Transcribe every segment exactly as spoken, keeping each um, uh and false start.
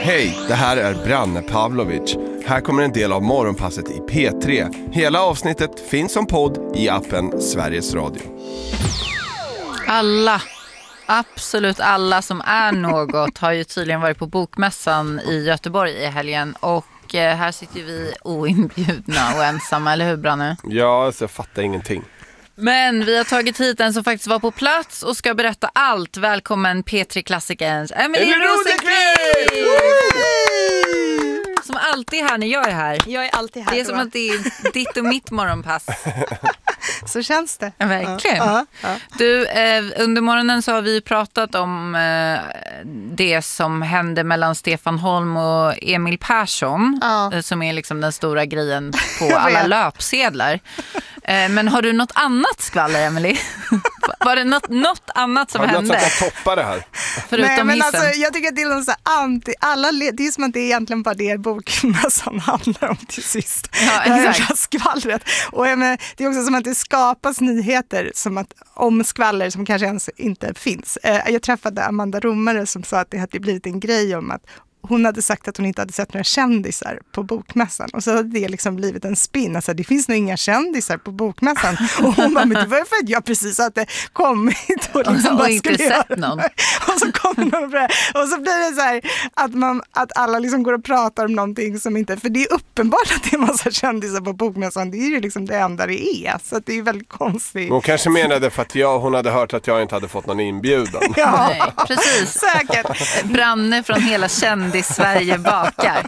Hej, det här är Branne Pavlovic. Här kommer en del av morgonpasset i P tre. Hela avsnittet finns som podd i appen Sveriges Radio. Alla, absolut alla som är något har ju tydligen varit på bokmässan i Göteborg i helgen. Och här sitter vi oinbjudna och ensamma, eller hur Branne? Ja, så jag fattar ingenting. Men vi har tagit hit en som faktiskt var på plats och ska berätta allt. Välkommen P tre-klassikerns Emelie Rosenqvist! Som alltid är här när jag är här. Jag är alltid här. Det är som att det är ditt och mitt morgonpass. Så känns det. Ja, verkligen. Ja, ja. Du, eh, under morgonen så har vi pratat om eh, det som hände mellan Stefan Holm och Emil Persson. Ja. eh, Som är liksom den stora grejen på alla löpsedlar. eh, Men har du något annat skvaller, Emelie? Var det något, något annat som har hände? Har du något som kan toppa det här? Förutom Nej, men hissen. alltså, jag tycker att det är någon så här anti, alla, det är som att det är egentligen bara det bokmässan handlar om till sist. Ja, det här exakt. jävla skvallret. Och jag menar, det är också som att det skapas nyheter som att, om skvaller som kanske ens inte finns. Eh, jag träffade Amanda Romare som sa att det hade blivit en grej om att hon hade sagt att hon inte hade sett några kändisar på bokmässan. Och så hade det liksom blivit en spin. Alltså, det finns nog inga kändisar på bokmässan. Och hon bara, men det var för att jag precis hade kommit och liksom och bara inte skulle sett göra. någon. Och så kommer någon bra. Och så blir det så här att, man, att alla liksom går och pratar om någonting som inte... För det är uppenbart att det är en massa kändisar på bokmässan. Det är ju liksom det enda det är. Så att det är väldigt konstigt. Hon kanske menade för att jag, hon hade hört att jag inte hade fått någon inbjudan. Ja, Nej, precis. säkert. Branne från hela kändis-Sverige bakar.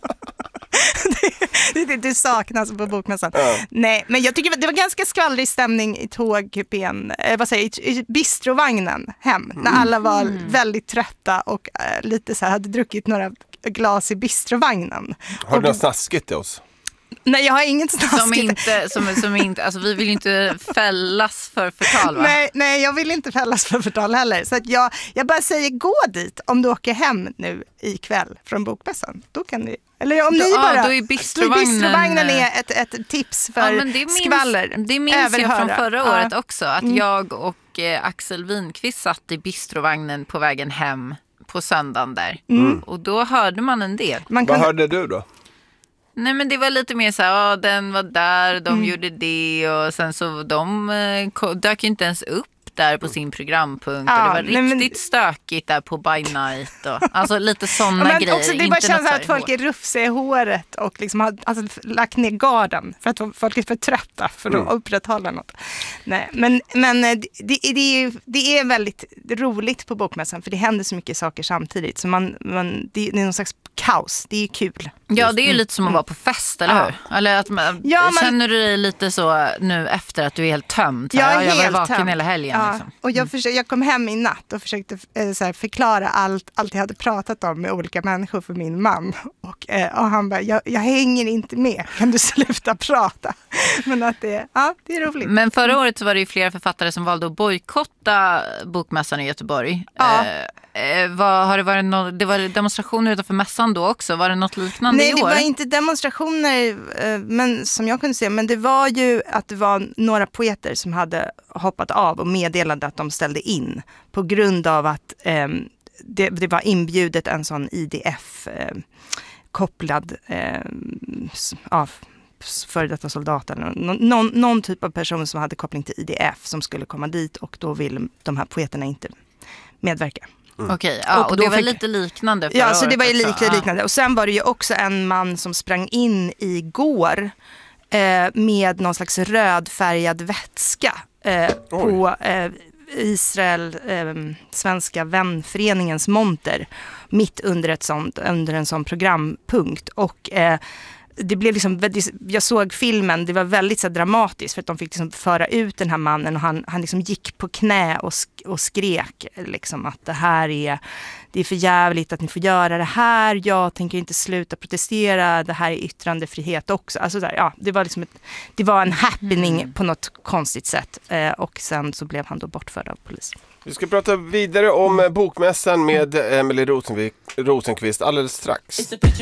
Det är det du saknas på bokmässan. Ja. Nej, men jag tycker det var ganska skvallrig stämning i tågkupén, eh, vad säger jag, i, i bistrovagnen hem. När alla var Mm. väldigt trötta och eh, lite så här, hade druckit några glas i bistrovagnen. Har Och- du något snaskigt till oss? Nej, jag har inget snaskigt. Som inte, som, som inte, alltså vi vill ju inte fällas för förtal, va? Nej, nej, jag vill inte fällas för förtal heller. Så att jag, jag bara säger, gå dit om du åker hem nu ikväll från bokmässan. Då kan ni... Eller om Då- ni ja, bara... då är bistrovagnen- bistrovagnen är ett, ett tips för Ja, men det minns, skvaller. det minns jag från Överhöra. förra Ja. året också. Att Mm. jag och eh, Axel Winqvist satt i bistrovagnen på vägen hem på söndagen där. Mm. Och då hörde man en del. Man Vad kunde... hörde du då? Nej, men det var lite mer så här, ja, den var där, de Mm. gjorde det och sen så de eh, ko- dök ju inte ens upp där på sin programpunkt. Ja, och det var nej, men- riktigt stökigt där på By Night och alltså lite sådana Ja, men grejer. också, det inte bara känns något så här så att här folk är rufsiga i håret och liksom har alltså, lagt ner garden för att folk är för trötta för att Mm. upprätthålla något. Nej, men men eh, det, det, är, det är väldigt roligt på bokmässan för det händer så mycket saker samtidigt. Så man, man, det är någon slags kaos. Det är kul. Ja, det är ju lite som att vara på fest, eller Ja. hur? Eller att man, Ja, man- känner du dig lite så nu efter att du är helt tömd? Så Jag här, är ja, jag var helt vaken tömd. hela helgen. Ja, Liksom. och jag, försökte, jag kom hem i natt och försökte eh, så här, förklara allt, allt jag hade pratat om med olika människor för min man. Och, eh, och han bara, jag, jag hänger inte med, kan du sluta prata? Men att det, ja, det är roligt. Men förra året så var det ju flera författare som valde att bojkotta bokmässan i Göteborg. Ja. Eh, eh, vad, har det varit no- det var demonstrationer utanför mässan då också? Var det något liknande Nej, i det år? var inte demonstrationer eh, men, som jag kunde se, men det var ju att det var några poeter som hade hoppat av och meddelade att de ställde in på grund av att eh, det, det var inbjudet en sån I D F-kopplad eh, s- ja, s- före detta soldat eller någon, någon, någon typ av person som hade koppling till I D F som skulle komma dit och då vill de här poeterna inte medverka. Okej, ja, och, Och det då var fick- lite liknande förra Ja, så det året var ju också. lika, liknande. Och sen var det ju också en man som sprang in igår eh, med någon slags rödfärgad vätska eh, på eh, Israel, eh, Svenska vänföreningens monter mitt under, ett sånt, under en sån programpunkt. Och eh, det blev liksom, jag såg filmen, det var väldigt så här, dramatiskt för att de fick liksom föra ut den här mannen och han, han liksom gick på knä och, sk- och skrek liksom att det här är, det är för jävligt att ni får göra det här, jag tänker inte sluta protestera, det här är yttrandefrihet också. Alltså där, ja, det var liksom ett, det var en happening mm. på något konstigt sätt eh, och sen så blev han då bortförd av polis. Vi ska prata vidare om bokmässan med Emelie Rosenqvist alldeles strax.